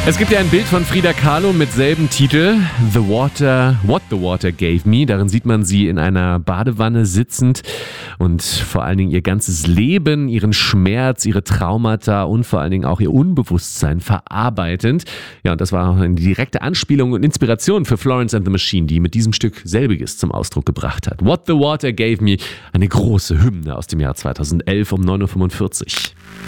Es gibt ja ein Bild von Frida Kahlo mit selben Titel, What the Water Gave Me. Darin sieht man sie in einer Badewanne sitzend und vor allen Dingen ihr ganzes Leben, ihren Schmerz, ihre Traumata und vor allen Dingen auch ihr Unbewusstsein verarbeitend. Ja, und das war eine direkte Anspielung und Inspiration für Florence and the Machine, die mit diesem Stück selbiges zum Ausdruck gebracht hat. What the Water Gave Me, eine große Hymne aus dem Jahr 2011 um 9.45 Uhr.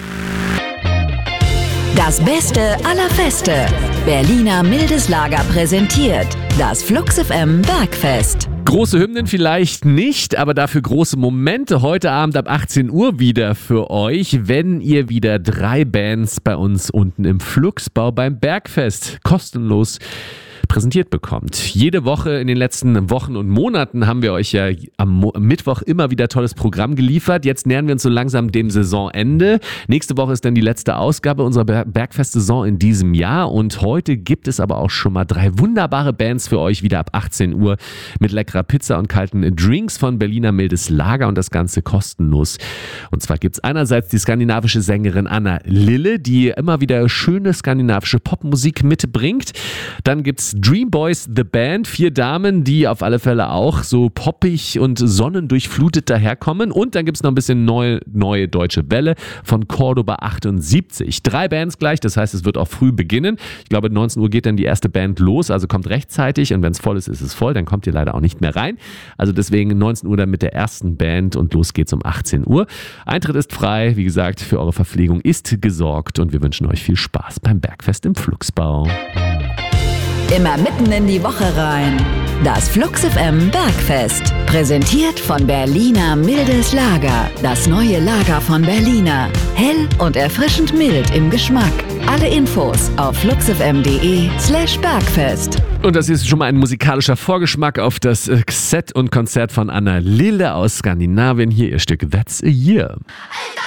Das Beste aller Feste. Berliner Mildes Lager präsentiert das Flux FM Bergfest. Große Hymnen vielleicht nicht, aber dafür große Momente heute Abend ab 18 Uhr wieder für euch, wenn ihr wieder 3 Bands bei uns unten im Fluxbau beim Bergfest kostenlos präsentiert bekommt. Jede Woche in den letzten Wochen und Monaten haben wir euch ja am Mittwoch immer wieder tolles Programm geliefert. Jetzt nähern wir uns so langsam dem Saisonende. Nächste Woche ist dann die letzte Ausgabe unserer Bergfest-Saison in diesem Jahr und heute gibt es aber auch schon mal 3 wunderbare Bands für euch wieder ab 18 Uhr mit leckerer Pizza und kalten Drinks von Berliner Mildes Lager und das Ganze kostenlos. Und zwar gibt es einerseits die skandinavische Sängerin Anna Lille, die immer wieder schöne skandinavische Popmusik mitbringt. Dann gibt es Dream Boys The Band, 4 Damen, die auf alle Fälle auch so poppig und sonnendurchflutet daherkommen. Und dann gibt es noch ein bisschen neue deutsche Welle von Cordoba 78. 3 Bands gleich, das heißt, es wird auch früh beginnen. Ich glaube, 19 Uhr geht dann die erste Band los, also kommt rechtzeitig. Und wenn es voll ist, ist es voll, dann kommt ihr leider auch nicht mehr rein. Also deswegen 19 Uhr dann mit der ersten Band und los geht's um 18 Uhr. Eintritt ist frei, wie gesagt, für eure Verpflegung ist gesorgt und wir wünschen euch viel Spaß beim Bergfest im Fluxbau. Immer mitten in die Woche rein. Das Flux FM Bergfest. Präsentiert von Berliner Mildes Lager. Das neue Lager von Berliner. Hell und erfrischend mild im Geschmack. Alle Infos auf fluxfm.de/Bergfest. Und das ist schon mal ein musikalischer Vorgeschmack auf das Set und Konzert von Anna Lille aus Skandinavien. Hier ihr Stück That's a Year.